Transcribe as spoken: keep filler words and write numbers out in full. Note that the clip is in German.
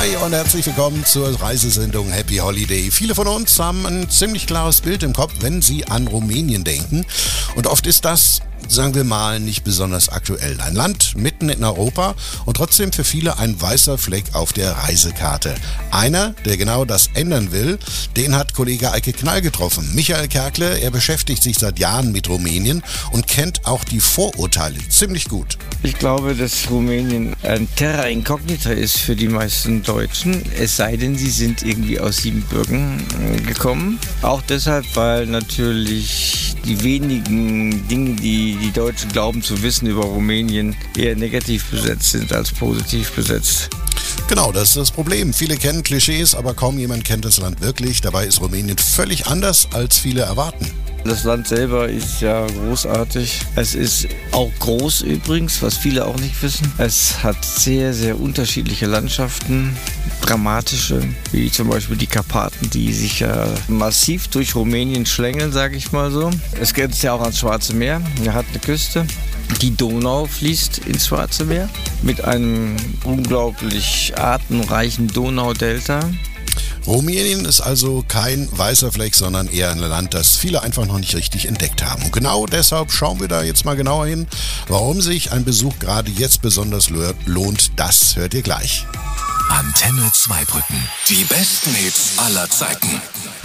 Hi und herzlich willkommen zur Reisesendung Happy Holiday. Viele von uns haben ein ziemlich klares Bild im Kopf, wenn sie an Rumänien denken. Und oft ist das, sagen wir mal, nicht besonders aktuell. Ein Land mitten in Europa und trotzdem für viele ein weißer Fleck auf der Reisekarte. Einer, der genau das ändern will, den hat Kollege Eike Knall getroffen. Michael Kerkle, er beschäftigt sich seit Jahren mit Rumänien und kennt auch die Vorurteile ziemlich gut. Ich glaube, dass Rumänien ein Terra Incognita ist für die meisten Deutschen, es sei denn, sie sind irgendwie aus Siebenbürgen gekommen. Auch deshalb, weil natürlich die wenigen Dinge, die die Deutschen glauben zu wissen über Rumänien, eher negativ besetzt sind als positiv besetzt. Genau, das ist das Problem. Viele kennen Klischees, aber kaum jemand kennt das Land wirklich. Dabei ist Rumänien völlig anders, als viele erwarten. Das Land selber ist ja großartig. Es ist auch groß übrigens, was viele auch nicht wissen. Es hat sehr, sehr unterschiedliche Landschaften, dramatische, wie zum Beispiel die Karpaten, die sich ja massiv durch Rumänien schlängeln, sage ich mal so. Es grenzt ja auch ans Schwarze Meer. Er hat eine Küste. Die Donau fließt ins Schwarze Meer mit einem unglaublich artenreichen Donaudelta. Rumänien ist also kein weißer Fleck, sondern eher ein Land, das viele einfach noch nicht richtig entdeckt haben. Und genau deshalb schauen wir da jetzt mal genauer hin. Warum sich ein Besuch gerade jetzt besonders lohnt, das hört ihr gleich. Antenne Zweibrücken. Die besten Hits aller Zeiten.